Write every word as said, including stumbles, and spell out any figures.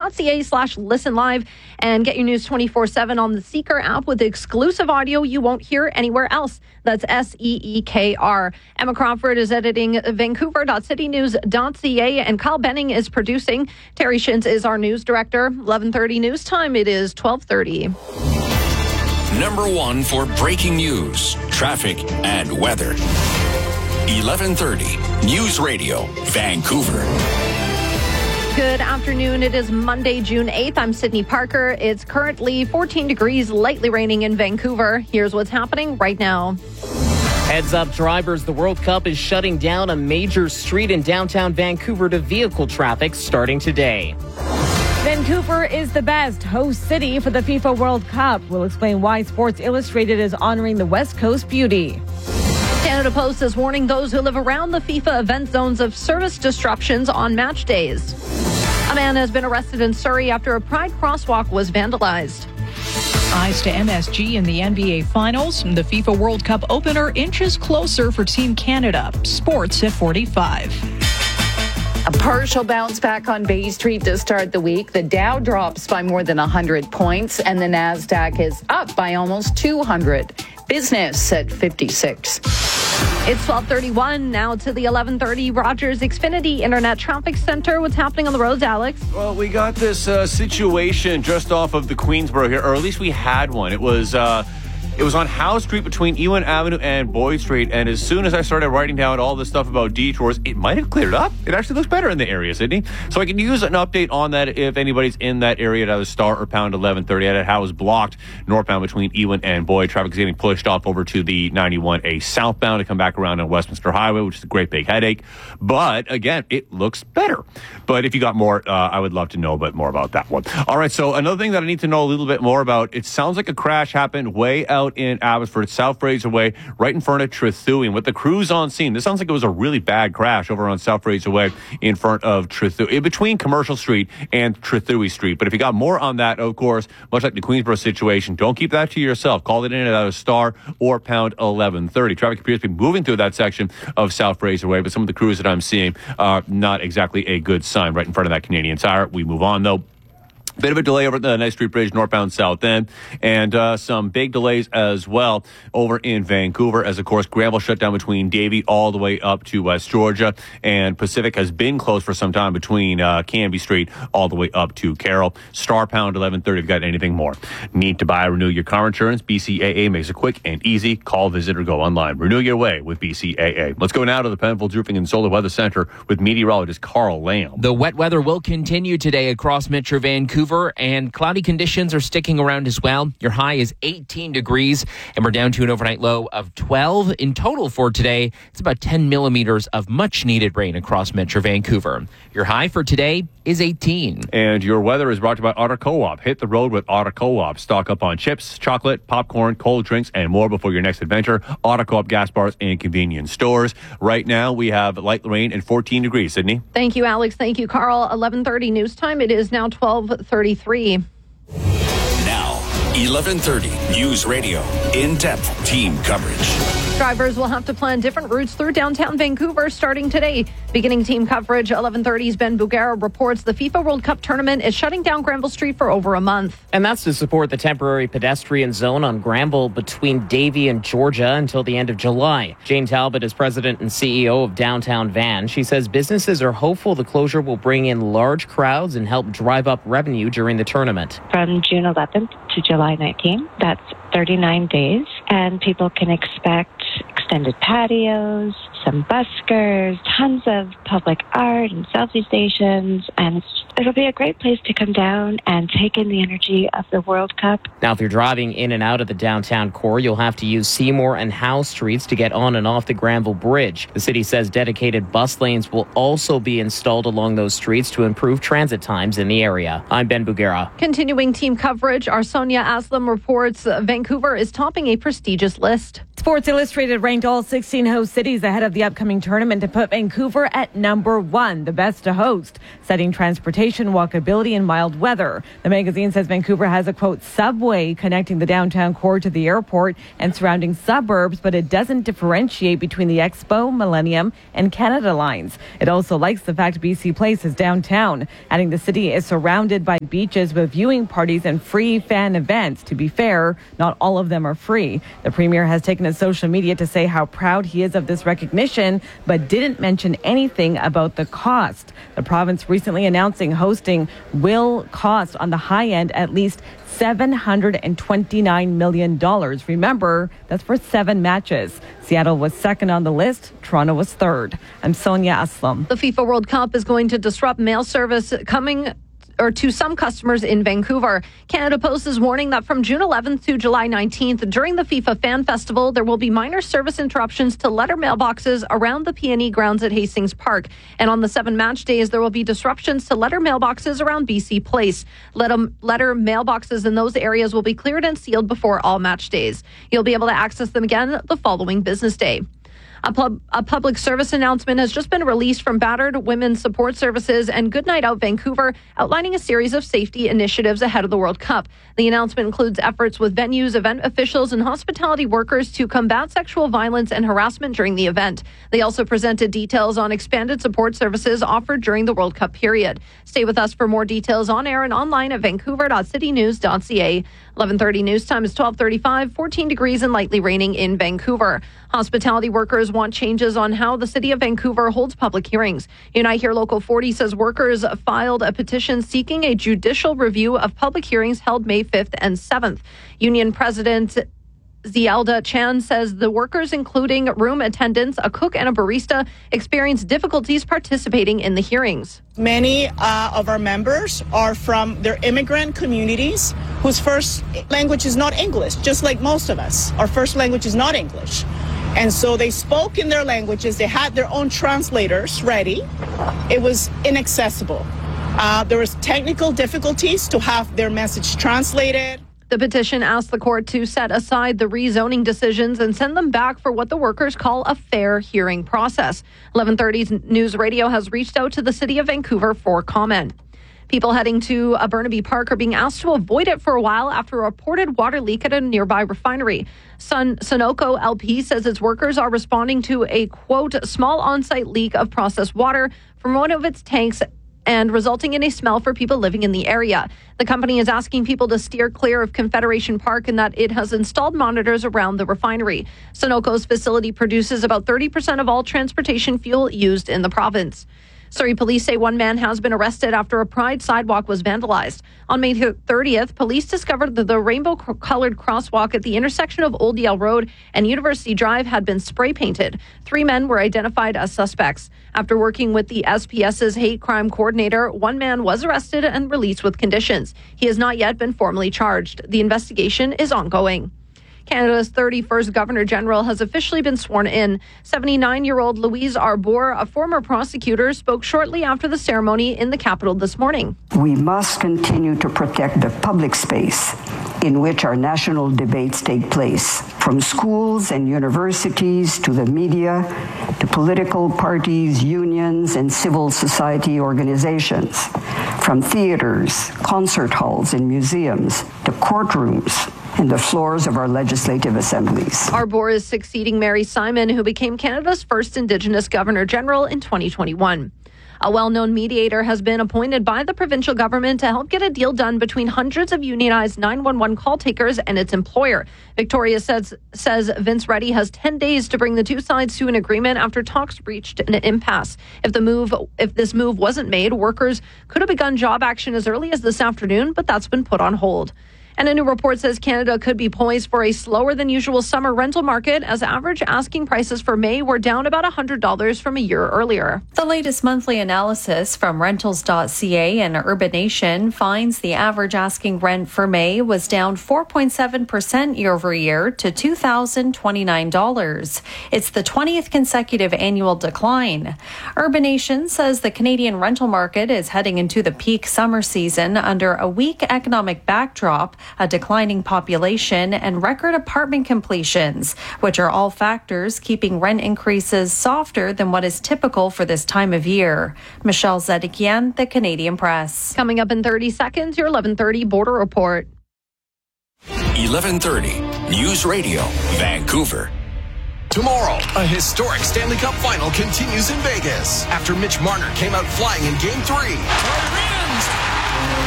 ca slash listen live and get your news twenty-four seven on the Seeker app with exclusive audio you won't hear anywhere else. That's S E E K R. Emma Crawford is editing vancouver dot city news dot c a, and Kyle Benning is producing. Terry Shins is our news director. eleven thirty news time. It is twelve thirty. Number one for breaking news, traffic, and weather. eleven thirty News Radio, Vancouver. Good afternoon. It is Monday, June eighth. I'm Sydney Parker. It's currently fourteen degrees, lightly raining in Vancouver. Here's what's happening right now. Heads up, drivers. The World Cup is shutting down a major street in downtown Vancouver to vehicle traffic starting today. Vancouver is the best host city for the FIFA World Cup. We'll explain why Sports Illustrated is honoring the West Coast beauty. Canada Post is warning those who live around the FIFA event zones of service disruptions on match days. A man has been arrested in Surrey after a Pride crosswalk was vandalized. Eyes to M S G in the N B A Finals. The FIFA World Cup opener inches closer for Team Canada. Sports at forty-five. A partial bounce back on Bay Street to start the week. The Dow drops by more than one hundred points, and the Nasdaq is up by almost two hundred. Business at fifty-six. It's twelve thirty-one. Now to the eleven thirty Rogers Xfinity Internet Traffic Center. What's happening on the roads, Alex? Well, we got this uh, situation just off of the Queensboro here, or at least we had one. It was uh, it was on Howe Street between Ewan Avenue and Boyd Street, and as soon as I started writing down all this stuff about detours, it might have cleared up. It actually looks better in the area, Sydney. So I can use an update on that if anybody's in that area at either Star or Pound eleven thirty. At Howe is blocked northbound between Ewan and Boyd. Traffic is getting pushed off over to the ninety-one A southbound to come back around on Westminster Highway, which is a great big headache. But again, it looks better. But if you got more, uh, I would love to know a bit more about that one. All right, so another thing that I need to know a little bit more about, it sounds like a crash happened way out in Abbotsford, South Fraser Way, right in front of Trethewey. With the crews on scene, this sounds like it was a really bad crash over on South Fraser Way in front of Trethewey, in between Commercial Street and Trethewey Street. But if you got more on that, of course, much like the Queensboro situation, don't keep that to yourself. Call it in at either Star or Pound eleven thirty. Traffic appears to be moving through that section of South Fraser Way, but some of the crews that I'm seeing are not exactly a good sign right in front of that Canadian Tire. We move on, though. Bit of a delay over at the Night Street Bridge, northbound south end, and uh, some big delays as well over in Vancouver, as of course Granville shut down between Davie all the way up to West Georgia, and Pacific has been closed for some time between uh, Canby Street all the way up to Carroll. Star Pound eleven thirty if you've got anything more. Need to buy or renew your car insurance? B C A A makes it quick and easy. Call, visit, or go online. Renew your way with B C A A. Let's go now to the Penfolds Roofing and Solar Weather Center with meteorologist Carl Lamb. The wet weather will continue today across Metro Vancouver, and cloudy conditions are sticking around as well. Your high is eighteen degrees, and we're down to an overnight low of twelve. In total for today, it's about ten millimeters of much-needed rain across Metro Vancouver. Your high for today is eighteen. And your weather is brought to you by Auto Co-op. Hit the road with Auto Co-op. Stock up on chips, chocolate, popcorn, cold drinks, and more before your next adventure. Auto Co-op gas bars and convenience stores. Right now, we have light rain and fourteen degrees. Sydney? Thank you, Alex. Thank you, Carl. eleven thirty news time. It is now twelve thirty-three. Now, eleven thirty News Radio. In-depth team coverage. Drivers will have to plan different routes through downtown Vancouver starting today. Beginning team coverage, eleven thirty's Ben Bugera reports the FIFA World Cup tournament is shutting down Granville Street for over a month. And that's to support the temporary pedestrian zone on Granville between Davie and Georgia until the end of July. Jane Talbot is president and C E O of Downtown Van. She says businesses are hopeful the closure will bring in large crowds and help drive up revenue during the tournament. From June eleventh to July nineteenth, that's thirty-nine days, and people can expect extended patios, some buskers, tons of public art and selfie stations, and it's just, it'll be a great place to come down and take in the energy of the World Cup. Now, if you're driving in and out of the downtown core, you'll have to use Seymour and Howe Streets to get on and off the Granville Bridge. The city says dedicated bus lanes will also be installed along those streets to improve transit times in the area. I'm Ben Bugera. Continuing team coverage, our Sonia Aslam reports uh, Vancouver is topping a prestigious list. Sports Illustrated ranked all sixteen host cities ahead of the upcoming tournament to put Vancouver at number one, the best to host, citing transportation, walkability, and mild weather. The magazine says Vancouver has a, quote, subway connecting the downtown core to the airport and surrounding suburbs, but it doesn't differentiate between the Expo, Millennium, and Canada lines. It also likes the fact B C Place is downtown, adding the city is surrounded by beaches with viewing parties and free fan events. To be fair, not all of them are free. The premier has taken his social media to say how proud he is of this recognition, but didn't mention anything about the cost. The province recently announcing hosting will cost on the high end at least seven hundred twenty-nine million dollars. Remember, that's for seven matches. Seattle was second on the list. Toronto was third. I'm Sonia Aslam. The FIFA World Cup is going to disrupt mail service coming or to some customers in Vancouver. Canada Post is warning that from June eleventh to July nineteenth, during the FIFA Fan Festival, there will be minor service interruptions to letter mailboxes around the P and E grounds at Hastings Park. And on the seven match days, there will be disruptions to letter mailboxes around B C Place. Letter, letter mailboxes in those areas will be cleared and sealed before all match days. You'll be able to access them again the following business day. A, pub, a public service announcement has just been released from Battered Women's Support Services and Goodnight Out Vancouver, outlining a series of safety initiatives ahead of the World Cup. The announcement includes efforts with venues, event officials, and hospitality workers to combat sexual violence and harassment during the event. They also presented details on expanded support services offered during the World Cup period. Stay with us for more details on air and online at vancouver dot city news dot c a. eleven thirty news time is twelve thirty-five, fourteen degrees and lightly raining in Vancouver. Hospitality workers want changes on how the city of Vancouver holds public hearings. Unite Here Local forty says workers filed a petition seeking a judicial review of public hearings held May fifth and seventh. Union President Zielda Chan says the workers, including room attendants, a cook, and a barista, experienced difficulties participating in the hearings. Many uh, of our members are from their immigrant communities whose first language is not English, just like most of us. Our first language is not English. And so they spoke in their languages. They had their own translators ready. It was inaccessible. Uh, there was technical difficulties to have their message translated. The petition asked the court to set aside the rezoning decisions and send them back for what the workers call a fair hearing process. eleven thirty's News Radio has reached out to the city of Vancouver for comment. People heading to a Burnaby Park are being asked to avoid it for a while after a reported water leak at a nearby refinery. Sun, Sunoco L P says its workers are responding to a, quote, small on-site leak of processed water from one of its tanks and resulting in a smell for people living in the area. The company is asking people to steer clear of Confederation Park and that it has installed monitors around the refinery. Sunoco's facility produces about thirty percent of all transportation fuel used in the province. Surrey police say one man has been arrested after a Pride sidewalk was vandalized. On May thirtieth, police discovered that the rainbow-colored crosswalk at the intersection of Old Yale Road and University Drive had been spray painted. Three men were identified as suspects. After working with the S P S's hate crime coordinator, one man was arrested and released with conditions. He has not yet been formally charged. The investigation is ongoing. Canada's thirty-first Governor General has officially been sworn in. seventy-nine-year-old Louise Arbour, a former prosecutor, spoke shortly after the ceremony in the capital this morning. We must continue to protect the public space in which our national debates take place, from schools and universities to the media, to political parties, unions, and civil society organizations, from theaters, concert halls, and museums to courtrooms and the floors of our legislative assemblies. Arbour is succeeding Mary Simon, who became Canada's first Indigenous Governor General in twenty twenty-one. A well-known mediator has been appointed by the provincial government to help get a deal done between hundreds of unionized nine one one call takers and its employer. Victoria says, says Vince Reddy has ten days to bring the two sides to an agreement after talks reached an impasse. If the move, if this move wasn't made, workers could have begun job action as early as this afternoon, but that's been put on hold. And a new report says Canada could be poised for a slower than usual summer rental market as average asking prices for May were down about one hundred dollars from a year earlier. The latest monthly analysis from rentals dot c a and Urbanation finds the average asking rent for May was down four point seven percent year over year to two thousand twenty-nine dollars. It's the twentieth consecutive annual decline. Urbanation says the Canadian rental market is heading into the peak summer season under a weak economic backdrop a declining population, and record apartment completions, which are all factors keeping rent increases softer than what is typical for this time of year. Michelle Zedekian, The Canadian Press. Coming up in thirty seconds, your eleven thirty Border Report. eleven thirty News Radio, Vancouver. Tomorrow, a historic Stanley Cup final continues in Vegas after Mitch Marner came out flying in Game three.